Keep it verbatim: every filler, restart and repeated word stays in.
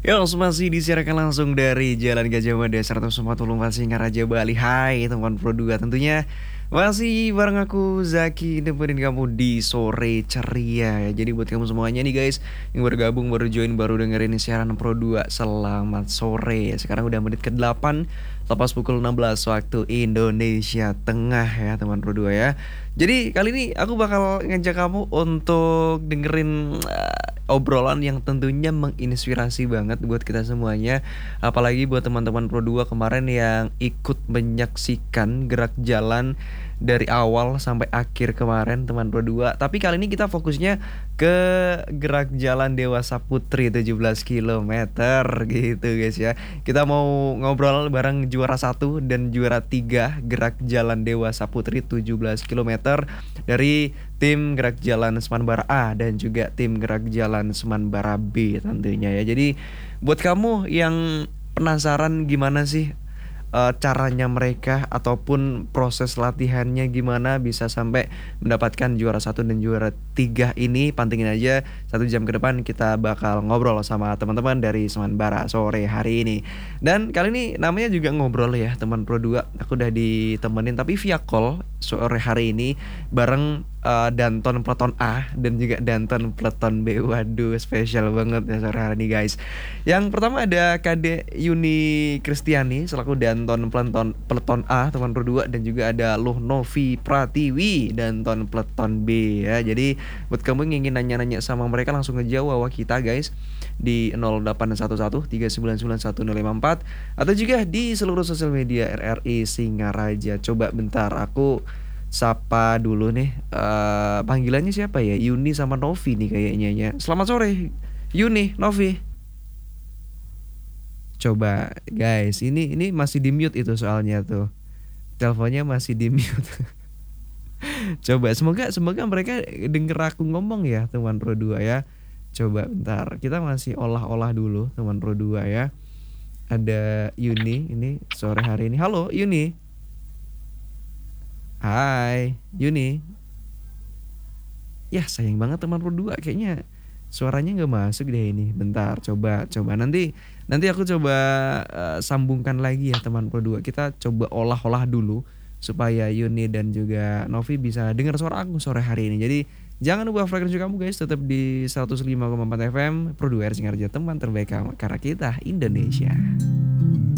Yo, masih disiarkan langsung dari Jalan Gajah Mada seratus empat puluh empat Singaraja, Bali. Hai teman Pro dua, tentunya masih bareng aku Zaki nemenin kamu di sore ceria ya. Jadi buat kamu semuanya nih guys yang bergabung, baru join, baru dengerin siaran Pro dua, selamat sore. Sekarang udah menit ke delapan, lepas pukul enam belas waktu Indonesia Tengah ya teman Pro dua ya. Jadi kali ini aku bakal ngajak kamu untuk dengerin uh, obrolan yang tentunya menginspirasi banget buat kita semuanya. Apalagi buat teman-teman Pro dua kemarin yang ikut menyaksikan gerak jalan dari awal sampai akhir kemarin teman Pro dua. Tapi kali ini kita fokusnya ke gerak jalan Dewasa Putri tujuh belas kilometer gitu guys ya. Kita mau ngobrol bareng juara satu dan juara tiga gerak jalan Dewasa Putri tujuh belas kilometer dari tim gerak jalan Semanbara A dan juga tim gerak jalan Semanbara B tentunya ya. Jadi buat kamu yang penasaran gimana sih uh, caranya mereka ataupun proses latihannya gimana bisa sampai mendapatkan juara satu dan juara tiga ini, pantengin aja satu jam ke depan kita bakal ngobrol sama teman-teman dari Semanbara sore hari ini. Dan kali ini namanya juga ngobrol ya teman Pro dua. Aku udah ditemenin tapi via call sore hari ini bareng uh, Danton Peleton A dan juga Danton Peleton B. Waduh, spesial banget ya sore hari ini guys. Yang pertama ada Kade Yuni Kristiani selaku Danton Peleton, Peleton A teman Pro dua, dan juga ada Luh Novi Pratiwi Danton Peleton B ya. Jadi buat kamu yang ingin nanya-nanya sama mereka langsung ngejawab kita guys di nol delapan satu satu tiga sembilan sembilan satu nol lima empat atau juga di seluruh sosial media R R I Singaraja. Coba bentar aku sapa dulu nih, uh, panggilannya siapa ya? Yuni sama Novi nih kayaknya ya. Selamat sore Yuni, Novi. Coba guys, ini ini masih di mute itu soalnya tuh. Teleponnya masih di mute. Coba semoga semoga mereka denger aku ngomong ya teman Pro dua ya. Coba bentar, kita masih olah-olah dulu teman Pro dua ya. Ada Yuni ini sore hari ini. Halo Yuni. Hai Yuni. Ya sayang banget teman Pro dua, kayaknya suaranya nggak masuk deh ini. Bentar, coba coba nanti nanti aku coba uh, sambungkan lagi ya teman Pro dua. Kita coba olah-olah dulu supaya Yuni dan juga Novi bisa dengar suara aku sore hari ini. Jadi jangan ubah frekuensi kamu guys, tetap di seratus lima koma empat F M Pro dua R Singaraja, teman terbaik kamu karena kita Indonesia.